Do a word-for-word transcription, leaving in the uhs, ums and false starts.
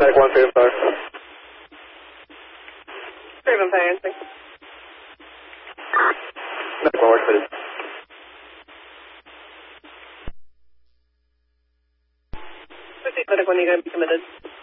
Medic one three five. Craven Fire answering. Medic one work fitted. Proceed, Medic one, you gotta be committed.